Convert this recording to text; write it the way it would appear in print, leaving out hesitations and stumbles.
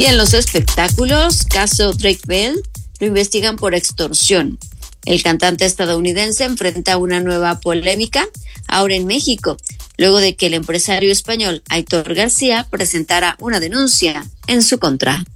Y en los espectáculos, caso Drake Bell, lo investigan por extorsión. El cantante estadounidense enfrenta una nueva polémica ahora en México, luego de que el empresario español Aitor García presentara una denuncia en su contra.